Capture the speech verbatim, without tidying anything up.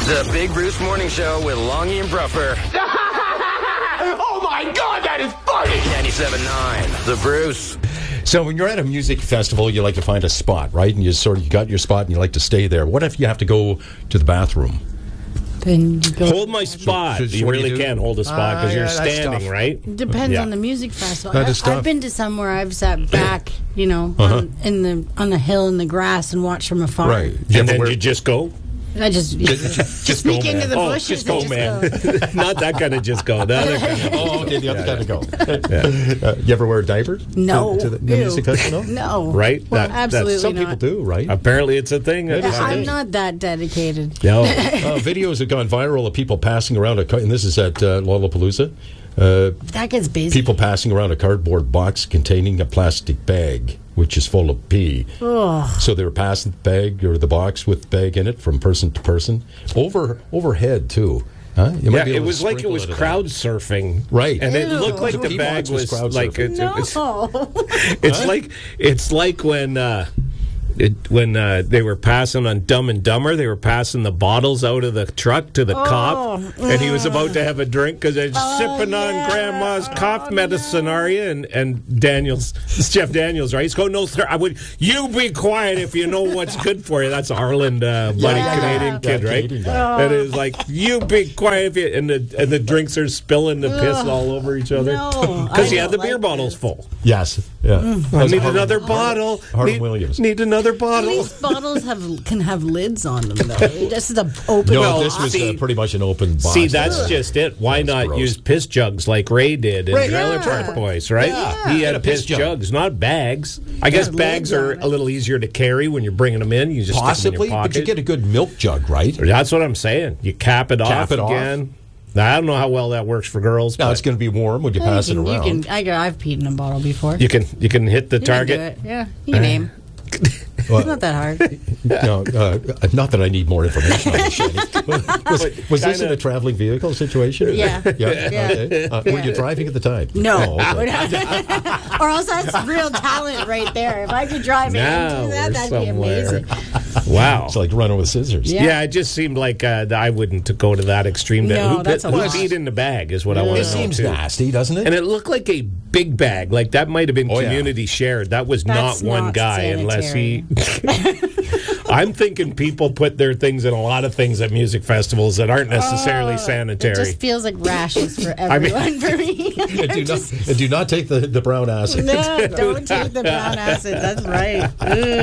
The Big Bruce Morning Show with Longy and Bruffer. Oh my God, that is funny! ninety-seven point nine, The Bruce. So when you're at a music festival, you like to find a spot, right? And you sort of you got your spot and you like to stay there. What if you have to go to the bathroom? Then you go. Hold my spot. So- so you what do you really do? can't hold a spot because Ah, you're yeah, that's standing, tough. right? Depends Yeah. on the music festival. That I, is tough. I've been to some where I've sat back, you know, Uh-huh. on, in the on the hill in the grass and watched from afar. Right. And ever then wear- you just go? I just just, just go, sneak into man. the Oh, bushes just and go, just man. go. Not that kind of just go. The other kind of Oh, okay, the other kind of go. Uh, you ever wear diapers? No. To, to the, the Ew. music festival? No. No. Right? Well, That- absolutely Some not. people do, right? Apparently it's a thing. It is a I'm thing. not that dedicated. No. Uh, videos have gone viral of people passing around a car, and this is at uh, Lollapalooza. Uh, That gets busy. people passing around a cardboard box containing a plastic bag, which is full of pee. Ugh. So they were passing the bag or the box with the bag in it from person to person, over overhead too. Huh? You might Yeah, be it able to was like it sprinkle was in crowd surfing. Right. And it Ew. looked like The the pee bag box was was crowd like surfing. it, it was, No. it's like it's like when uh, it, when uh, they were passing on Dumb and Dumber, they were passing the bottles out of the truck to the cop, and he was about to have a drink because they're sipping yeah. on Grandma's cough medicine, are you? And and Daniels, it's Jeff Daniels, right? He's going, no, sir, I would. You be quiet if you know what's good for you. That's Arlen, uh, buddy, yeah, Canadian yeah. kid, Yeah, right? Canadian guy. That is like, you be quiet if you. And the and the drinks are spilling the piss Ugh. all over each other No, because I he had don't the beer like bottles this. full. Yes. Yeah. I Was it need Harlan- another Harlan- bottle. Harlan need, Williams. Need another At bottle. least bottles have can have lids on them, though. This is an open. No, Well, this was see- uh, pretty much an open box. See, that's Uh, just it. Why That's not gross. use piss jugs like Ray did in Right, Trailer yeah. Park Boys, right? Yeah. He Get had a piss piss jug. jugs, not bags. I guess Yeah, bags lids are on it. a little easier to carry when you're bringing them in. You just possibly, stick them in your but you pocket. get a good milk jug, right? That's what I'm saying. You cap it Cap off it off. again. Now, I don't know how well that works for girls. Now but it's going to be warm when you pass you it can, around. You can, I, go- I've peed in a bottle before. you can you can hit the You can target. do it. Yeah, you can aim. It's not that hard. No, uh, not that I need more information on this. Shani. Was, was this in kinda- a traveling vehicle situation? Yeah. Yeah. Yeah. Okay. Uh, Were you driving at the time? No. Oh, okay. Or else that's real talent right there. If I could drive Now into that, we're that'd be somewhere. amazing. Wow. It's like running with scissors. Yeah. Yeah, it just seemed like uh, I wouldn't go to that extreme. No, who that's a who lot. peed in the bag is what I want It to know seems too. nasty, doesn't it? And it looked like a big bag. Like that might have been Oh, yeah. community shared. That was That's not one not guy unless he. I'm thinking people put their things in a lot of things at music festivals that aren't necessarily It sanitary. just feels like rashes for mean- everyone for me. and, do not, and do not take the, the brown acid. No, don't take the brown acid. That's right. Ugh.